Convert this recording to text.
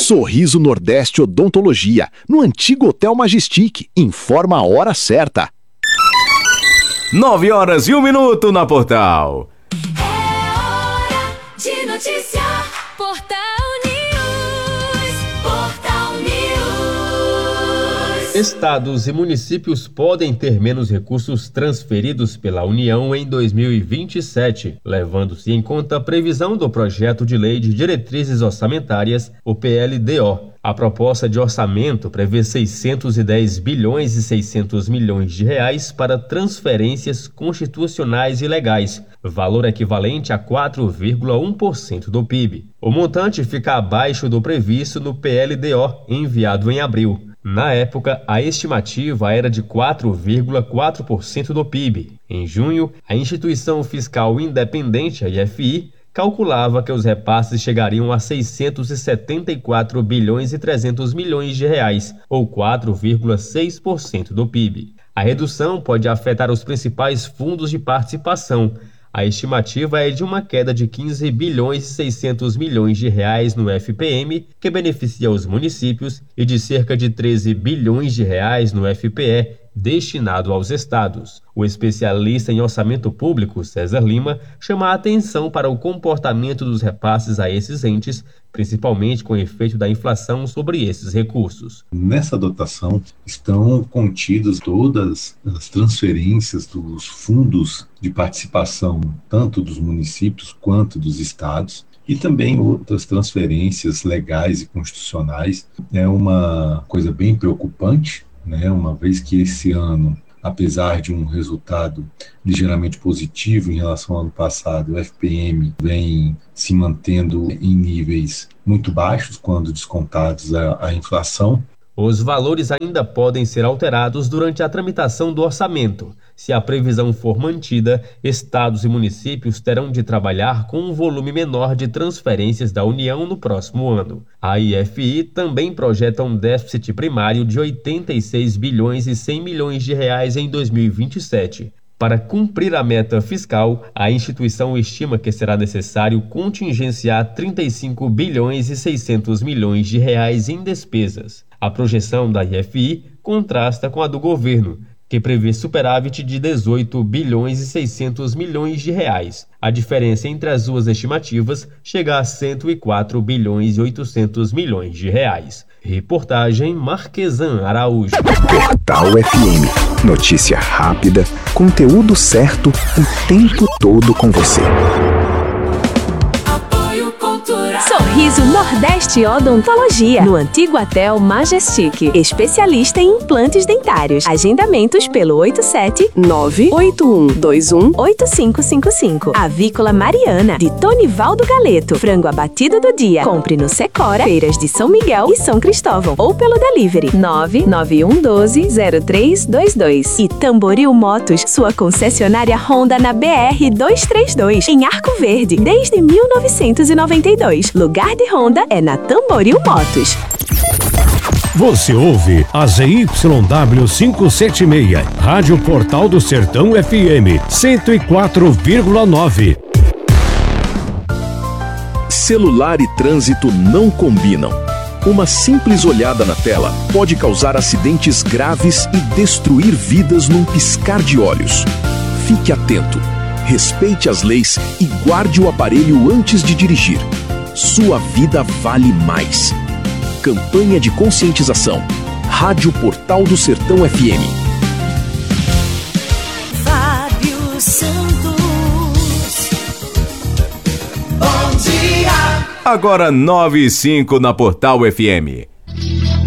Sorriso Nordeste Odontologia, no antigo Hotel Majestic. Informa a hora certa. 9h01 na Portal. É hora de noticiar. Portal News. Portal News. Estados e municípios podem ter menos recursos transferidos pela União em 2027, levando-se em conta a previsão do Projeto de Lei de Diretrizes Orçamentárias, o PLDO. A proposta de orçamento prevê 610 bilhões e 600 milhões de reais para transferências constitucionais e legais, valor equivalente a 4,1% do PIB. O montante fica abaixo do previsto no PLDO, enviado em abril. Na época, a estimativa era de 4,4% do PIB. Em junho, a Instituição Fiscal Independente, a IFI, calculava que os repasses chegariam a 674 bilhões e 300 milhões de reais, ou 4,6% do PIB. A redução pode afetar os principais fundos de participação. A estimativa é de uma queda de 15 bilhões e 600 milhões de reais no FPM, que beneficia os municípios, e de cerca de 13 bilhões de reais no FPE, destinado aos estados. O especialista em orçamento público, César Lima, chama a atenção para o comportamento dos repasses a esses entes, principalmente com o efeito da inflação sobre esses recursos. Nessa dotação estão contidas todas as transferências dos fundos de participação, tanto dos municípios quanto dos estados, e também outras transferências legais e constitucionais. É uma coisa bem preocupante, uma vez que esse ano, apesar de um resultado ligeiramente positivo em relação ao ano passado, o FPM vem se mantendo em níveis muito baixos quando descontados a inflação. Os valores ainda podem ser alterados durante a tramitação do orçamento. Se a previsão for mantida, estados e municípios terão de trabalhar com um volume menor de transferências da União no próximo ano. A IFI também projeta um déficit primário de 86 bilhões e 100 milhões de reais em 2027. Para cumprir a meta fiscal, a instituição estima que será necessário contingenciar 35 bilhões e 600 milhões de reais em despesas. A projeção da IFI contrasta com a do governo, que prevê superávit de 18 bilhões e 600 milhões de reais. A diferença entre as duas estimativas chega a 104 bilhões e 800 milhões de reais. Reportagem Marquesan Araújo. Portal FM. Notícia rápida, conteúdo certo, o tempo todo com você. Sorriso Nordeste Odontologia, no antigo Hotel Majestic. Especialista em implantes dentários. Agendamentos pelo 87-98121-8555. Avícola Mariana, de Tonivaldo Galeto. Frango abatido do dia. Compre no Secora, Feiras de São Miguel e São Cristóvão. Ou pelo delivery 99112-0322. E Tamboril Motos, sua concessionária Honda na BR 232, em Arco Verde, desde 1992. Lugar de Honda é na Tamboril Motos. Você ouve a ZYW 576, Rádio Portal do Sertão FM 104,9. Celular e trânsito não combinam. Uma simples olhada na tela pode causar acidentes graves e destruir vidas num piscar de olhos. Fique atento, respeite as leis e guarde o aparelho antes de dirigir. Sua vida vale mais. Campanha de conscientização. Rádio Portal do Sertão FM. Fábio Santos. Bom dia. Agora 9h05 na Portal FM.